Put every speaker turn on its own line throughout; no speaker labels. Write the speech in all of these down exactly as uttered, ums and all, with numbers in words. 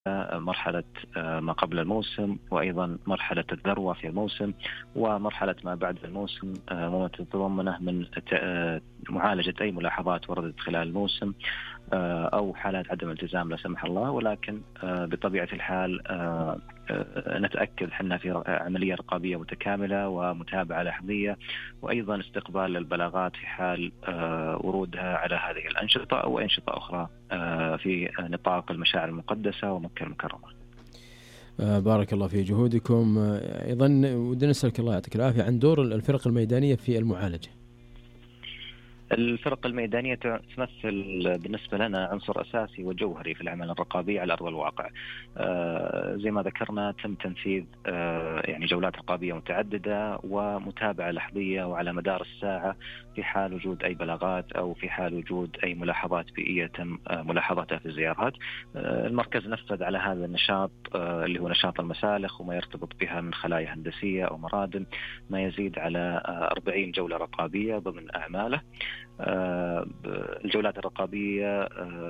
مرحلة ما قبل الموسم، وأيضا مرحلة الذروة في الموسم، ومرحلة ما بعد الموسم وما تتضمنه من معالجة أي ملاحظات وردت خلال الموسم أو حالات عدم التزام لا سمح الله. ولكن بطبيعة الحال نتأكد حنا في عملية رقابية متكاملة ومتابعة لحظية، وأيضا استقبال البلاغات في حال ورودها على هذه الأنشطة أو أنشطة أخرى في نطاق المشاعر المقدسة ومكة المكرمة.
بارك الله في جهودكم. أيضا ودنا نسألك الله يعطيك العافية عن دور الفرق الميدانية في المعالجة.
الفرق الميدانية تمثل بالنسبة لنا عنصر أساسي وجوهري في العمل الرقابي على أرض الواقع. آه زي ما ذكرنا تم تنفيذ آه يعني جولات رقابية متعددة ومتابعة لحظية وعلى مدار الساعة في حال وجود أي بلاغات أو في حال وجود أي ملاحظات بيئية تم آه ملاحظتها في الزيارات. آه المركز نفذ على هذا النشاط آه اللي هو نشاط المسالخ وما يرتبط بها من خلايا هندسية أو مرادم ما يزيد على آه أربعين جولة رقابية ضمن أعماله. الجولات الرقابية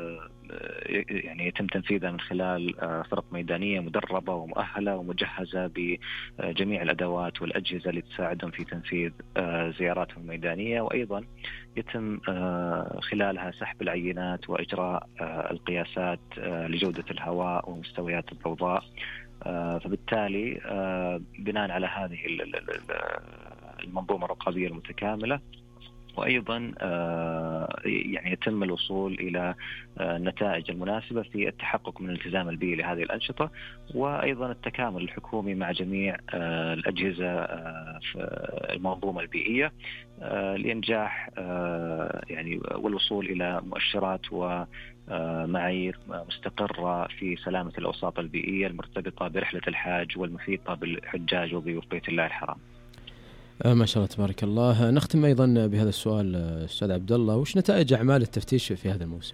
يعني يتم تنفيذها من خلال فرق ميدانية مدربة ومؤهلة ومجهزة بجميع الأدوات والأجهزة اللي تساعدهم في تنفيذ زياراتهم الميدانية، وأيضا يتم خلالها سحب العينات وإجراء القياسات لجودة الهواء ومستويات الضوضاء. فبالتالي بناء على هذه المنظومة الرقابية المتكاملة وأيضا يعني يتم الوصول إلى النتائج المناسبة في التحقق من الالتزام البيئي لهذه الأنشطة، وأيضا التكامل الحكومي مع جميع الأجهزة في المنظومة البيئية لإنجاح يعني والوصول إلى مؤشرات ومعايير مستقرة في سلامة الأوساط البيئية المرتبطة برحلة الحاج والمحيطة بالحجاج وضيوف بيت الله الحرام.
ما شاء الله تبارك الله. نختم أيضا بهذا السؤال أستاذ عبد الله، وش نتائج أعمال التفتيش في هذا الموسم؟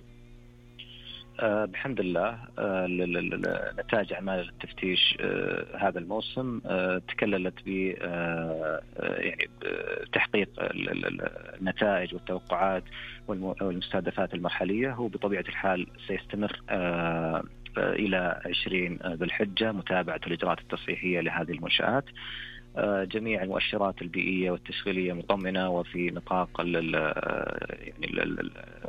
أه بحمد الله أه نتائج أعمال التفتيش أه هذا الموسم أه تكللت ب أه يعني تحقيق النتائج والتوقعات والمستهدفات المرحلية. هو بطبيعة الحال سيستمر أه إلى عشرين ذي الحجة متابعة الإجراءات التصحيحية لهذه المنشآت. جميع المؤشرات البيئية والتشغيلية مطمئنة وفي نطاق يعني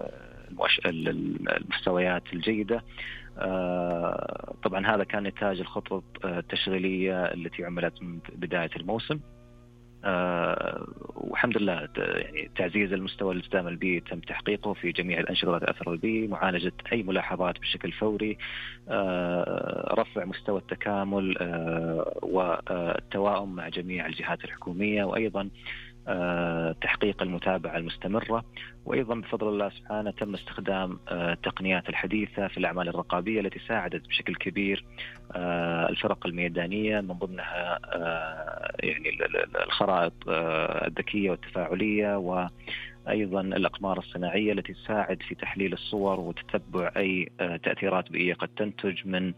المستويات الجيدة. طبعا هذا كان نتاج الخطط التشغيلية التي عملت من بداية الموسم. أه والحمد لله يعني تعزيز المستوى الالتزام البيئي تم تحقيقه في جميع الأنشطة ذات الأثر البيئي، معالجة أي ملاحظات بشكل فوري، أه رفع مستوى التكامل أه والتوائم مع جميع الجهات الحكومية، وأيضا أه تحقيق المتابعة المستمرة. وأيضا بفضل الله سبحانه تم استخدام التقنيات الحديثة في الأعمال الرقابية التي ساعدت بشكل كبير الفرق الميدانية، من ضمنها يعني الخرائط الذكية والتفاعلية، وأيضا الأقمار الصناعية التي تساعد في تحليل الصور وتتبع أي تأثيرات بيئية قد تنتج من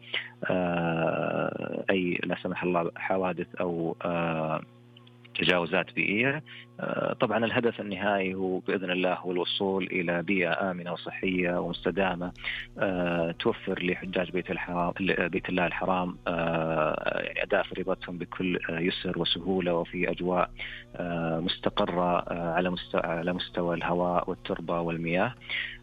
أي لا سمح الله حوادث أو تجاوزات بيئية. طبعا الهدف النهائي هو بإذن الله هو الوصول إلى بيئة آمنة وصحية ومستدامة توفر لحجاج بيت الحرام بيت الله الحرام يعني أداء فريضتهم بكل يسر وسهولة وفي أجواء مستقرة على مستوى على مستوى الهواء والتربة والمياه.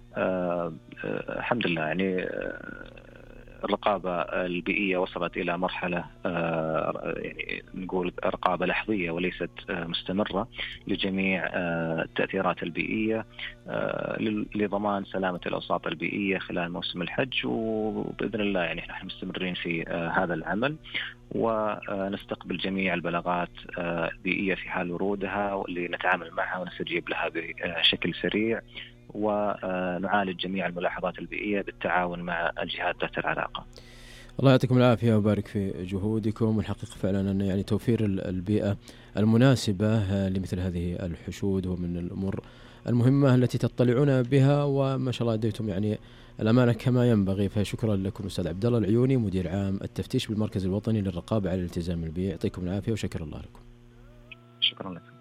الحمد لله يعني الرقابة البيئية وصلت إلى مرحلة يعني نقول رقابة لحظية وليست مستمرة لجميع التأثيرات البيئية لضمان سلامة الأوساط البيئية خلال موسم الحج. وبإذن الله يعني نحن مستمرين في هذا العمل ونستقبل جميع البلاغات البيئية في حال ورودها واللي نتعامل معها ونستجيب لها بشكل سريع، ونعالج جميع الملاحظات البيئية بالتعاون مع الجهات ذات العلاقة.
الله يعطيكم العافية ويبارك في جهودكم. والحقيقة فعلا أن يعني توفير البيئة المناسبة لمثل هذه الحشود ومن الأمور المهمة التي تطلعون بها، وما شاء الله أديتم يعني الأمانة كما ينبغي. فشكرا لكم أستاذ عبد الله العيوني مدير عام التفتيش بالمركز الوطني للرقابة على الالتزام البيئي. يعطيكم العافية وشكر الله لكم.
شكرا لكم.